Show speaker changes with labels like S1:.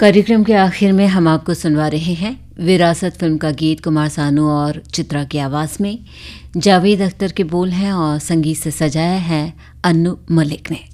S1: कार्यक्रम के आखिर में हम आपको सुनवा रहे हैं विरासत फिल्म का गीत कुमार सानू और चित्रा की आवाज़ में। जावेद अख्तर के बोल हैं और संगीत से सजाया है अन्नू मलिक ने।